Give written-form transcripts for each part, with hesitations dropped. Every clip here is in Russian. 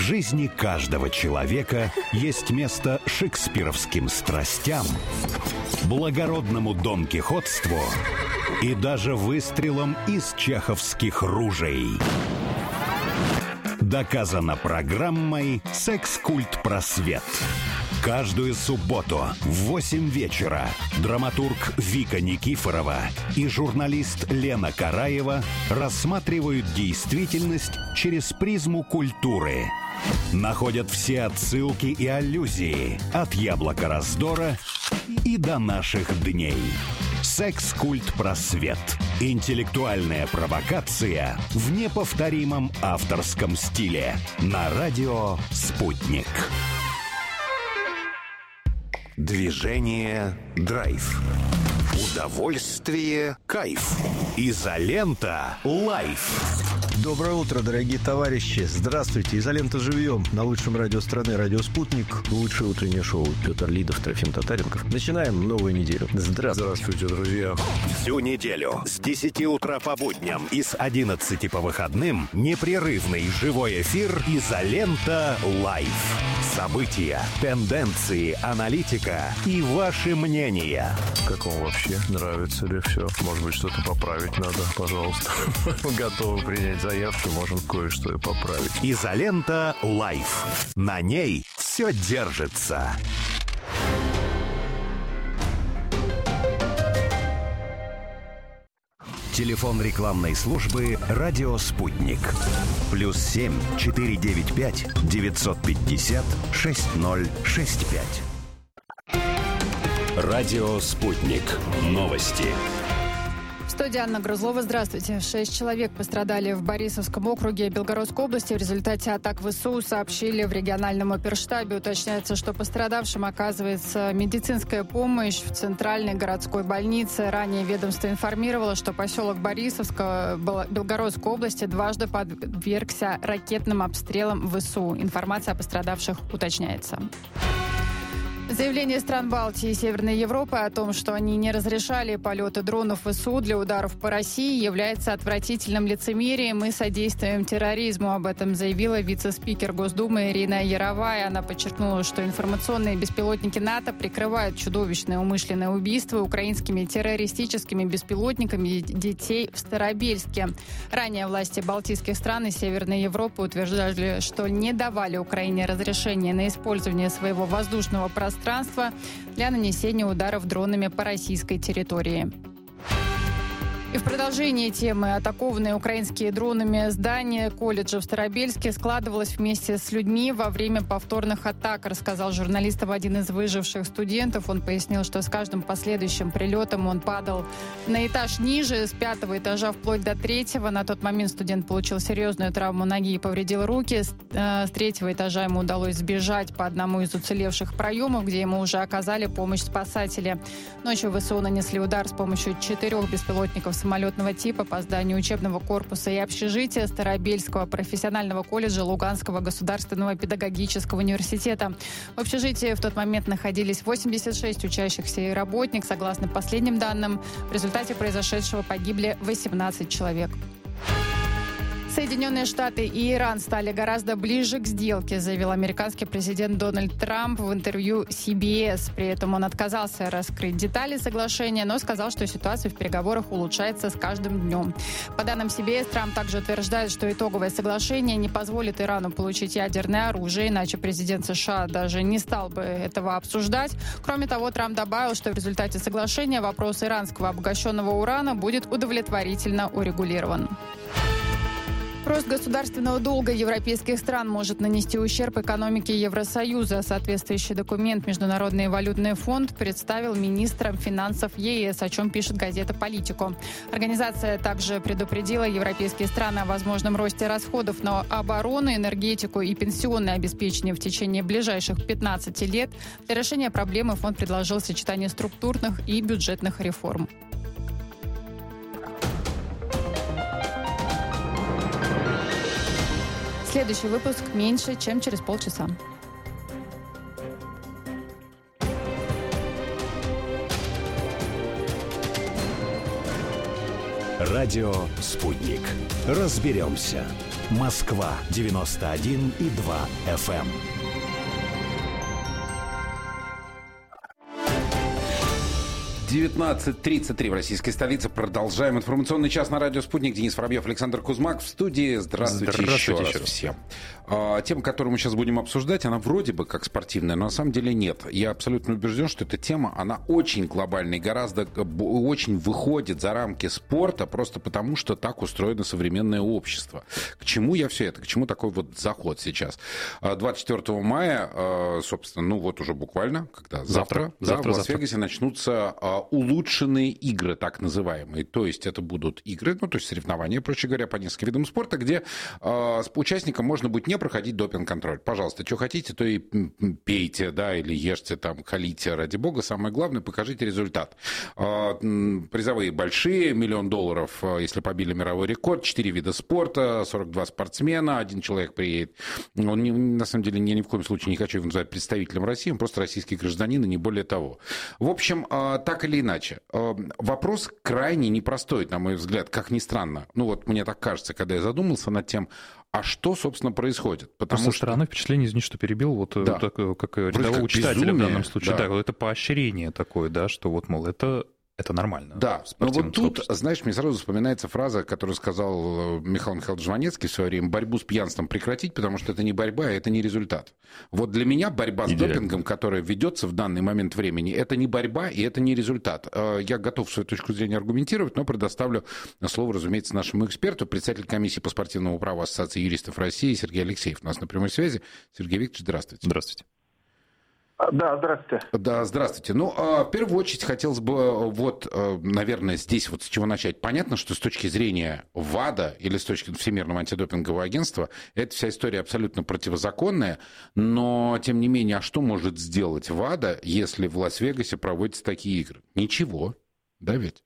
жизни каждого человека есть место шекспировским страстям, благородному донкихотству и даже выстрелам из чеховских ружей. Доказано программой «Секс-культ просвет». Каждую субботу в 8 вечера драматург Вика Никифорова и журналист Лена Караева рассматривают действительность через призму культуры. Находят все отсылки и аллюзии от «Яблока раздора» и до наших дней. «Секс-культ просвет». Интеллектуальная провокация в неповторимом авторском стиле. На радио «Спутник». Движение «Драйв». Удовольствие «Кайф». Изолента «Лайф». Доброе утро, дорогие товарищи. Здравствуйте. Изолента живьем. На лучшем радио страны, радио «Спутник». Лучшее утреннее шоу. Петр Лидов, Трофим Татаренков. Начинаем новую неделю. Здравствуйте, друзья. Всю неделю с 10 утра по будням и с 11 по выходным непрерывный живой эфир «Изолента Лайф». События, тенденции, аналитика и ваши мнения. Как вам вообще? Нравится ли все? Может быть, что-то поправить надо? Пожалуйста. Готовы принять заявки, можем кое-что и поправить. «Изолента Лайф». На ней все держится. Телефон рекламной службы «Радио Спутник». +7 495 950 6065. «Радио Спутник». Новости. В студии Анна Грузлова. Здравствуйте. 6 человек пострадали в Борисовском округе Белгородской области в результате атак ВСУ, сообщили в региональном оперштабе. Уточняется, что пострадавшим оказывается медицинская помощь в центральной городской больнице. Ранее ведомство информировало, что поселок Борисовского Белгородской области дважды подвергся ракетным обстрелам ВСУ. Информация о пострадавших уточняется. Заявление стран Балтии и Северной Европы о том, что они не разрешали полеты дронов ВСУ для ударов по России, является отвратительным лицемерием и содействием терроризму. Об этом заявила вице-спикер Госдумы Ирина Яровая. Она подчеркнула, что информационные беспилотники НАТО прикрывают чудовищное умышленное убийство украинскими террористическими беспилотниками детей в Старобельске. Ранее власти балтийских стран и Северной Европы утверждали, что не давали Украине разрешения на использование своего воздушного пространства для нанесения ударов дронами по российской территории. И в продолжении темы атакованные украинские дронами здание колледжа в Старобельске складывалось вместе с людьми во время повторных атак, рассказал журналистам один из выживших студентов. Он пояснил, что с каждым последующим прилетом он падал на этаж ниже, с 5-го этажа вплоть до 3-го. На тот момент студент получил серьезную травму ноги и повредил руки. С 3-го этажа ему удалось сбежать по одному из уцелевших проемов, где ему уже оказали помощь спасатели. Ночью ВСУ нанесли удар с помощью 4 беспилотников самолетного типа по зданию учебного корпуса и общежития Старобельского профессионального колледжа Луганского государственного педагогического университета. В общежитии в тот момент находились 86 учащихся и работник. Согласно последним данным, в результате произошедшего погибли 18 человек. Соединенные Штаты и Иран стали гораздо ближе к сделке, заявил американский президент Дональд Трамп в интервью CBS. При этом он отказался раскрыть детали соглашения, но сказал, что ситуация в переговорах улучшается с каждым днем. По данным CBS, Трамп также утверждает, что итоговое соглашение не позволит Ирану получить ядерное оружие, иначе президент США даже не стал бы этого обсуждать. Кроме того, Трамп добавил, что в результате соглашения вопрос иранского обогащенного урана будет удовлетворительно урегулирован. Рост государственного долга европейских стран может нанести ущерб экономике Евросоюза. Соответствующий документ Международный валютный фонд представил министрам финансов ЕС, о чем пишет газета «Политико». Организация также предупредила европейские страны о возможном росте расходов на оборону, энергетику и пенсионное обеспечение в течение ближайших 15 лет. Для решения проблемы фонд предложил сочетание структурных и бюджетных реформ. Следующий выпуск меньше, чем через полчаса. Радио «Спутник». Разберемся. Москва 91,2 FM. «19:33 в российской столице. Продолжаем информационный час на радио «Спутник». Денис Воробьев, Александр Кузмак в студии. Здравствуйте еще раз всем. Тема, которую мы сейчас будем обсуждать, она вроде бы как спортивная, но на самом деле нет. Я абсолютно убежден, что эта тема, она очень глобальная, гораздо очень выходит за рамки спорта, просто потому, что так устроено современное общество. К чему я все это? К чему такой вот заход сейчас? 24 мая, собственно, ну вот уже буквально, когда завтра в Лас-Вегасе начнутся улучшенные игры, так называемые. То есть это будут игры, ну то есть соревнования, проще говоря, по нескольким видам спорта, где участникам можно будет не проходить допинг-контроль. Пожалуйста, что хотите, то и пейте, да, или ешьте, там, халите, ради бога. Самое главное, покажите результат. Призовые большие, $1 миллион, если побили мировой рекорд, 4 вида спорта, 42 спортсмена, один человек приедет. Он, на самом деле, я ни в коем случае не хочу его называть представителем России, он просто российский гражданин, и не более того. В общем, так или иначе, вопрос крайне непростой, на мой взгляд, как ни странно. Ну вот мне так кажется, когда я задумался над тем, а что, собственно, происходит? Потому что странное впечатление, извини, что перебил, вот да. Так, как рядового читателя в данном случае. Да, это поощрение такое, да, что вот, мол, это нормально. Да, но вот тут, знаешь, мне сразу вспоминается фраза, которую сказал Михаил Михайлович Жванецкий в свое время: борьбу с пьянством прекратить, потому что это не борьба, это не результат. Вот для меня борьба с допингом, которая ведется в данный момент времени, это не борьба и это не результат. Я готов свою точку зрения аргументировать, но предоставлю слово, разумеется, нашему эксперту, председатель комиссии по спортивному праву Ассоциации юристов России Сергей Алексеев. У нас на прямой связи. Сергей Викторович, здравствуйте. Здравствуйте. Да, здравствуйте. Да, здравствуйте. Ну, в первую очередь хотелось бы, вот, наверное, здесь вот с чего начать. Понятно, что с точки зрения ВАДА или с точки Всемирного антидопингового агентства эта вся история абсолютно противозаконная, но, тем не менее, а что может сделать ВАДА, если в Лас-Вегасе проводятся такие игры? Ничего, да ведь?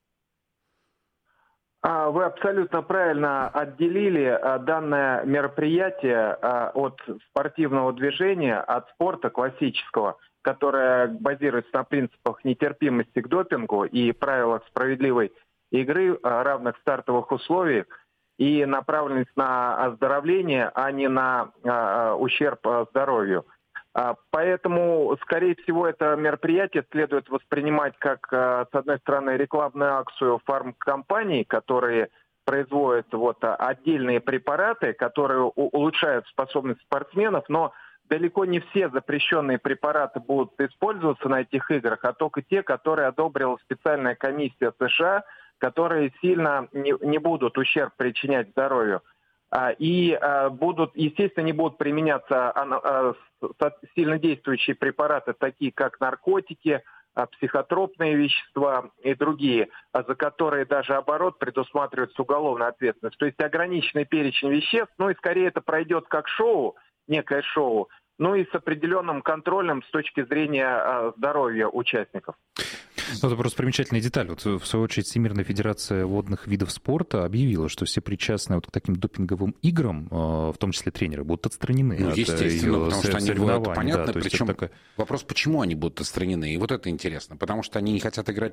Вы абсолютно правильно отделили данное мероприятие от спортивного движения, от спорта классического, которое базируется на принципах нетерпимости к допингу и правилах справедливой игры, равных стартовых условиях, и направленность на оздоровление, а не на ущерб здоровью. Поэтому, скорее всего, это мероприятие следует воспринимать как, с одной стороны, рекламную акцию фармкомпаний, которые производят отдельные препараты, которые улучшают способность спортсменов, но далеко не все запрещенные препараты будут использоваться на этих играх, а только те, которые одобрила специальная комиссия США, которые сильно не будут ущерб причинять здоровью. И будут, естественно, не будут применяться сильнодействующие препараты, такие как наркотики, психотропные вещества и другие, за которые даже оборот предусматривается уголовная ответственность. То есть ограниченный перечень веществ, ну и скорее это пройдет как шоу, некое шоу, ну и с определенным контролем с точки зрения здоровья участников. Это просто примечательная деталь. Вот, в свою очередь, Всемирная федерация водных видов спорта объявила, что все причастные вот к таким допинговым играм, в том числе тренеры, будут отстранены. Ну, естественно, потому что они будут, понятно, да, причем вопрос, почему они будут отстранены, и вот это интересно, потому что они не хотят играть